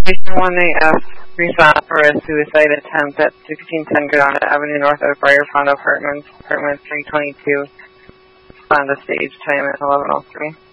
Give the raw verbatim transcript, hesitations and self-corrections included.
Station one A F, respond for a suicide attempt at sixteen ten Granada Avenue north of Briar Pond Apartments, apartment three twenty-two. On the stage, time at eleven oh three.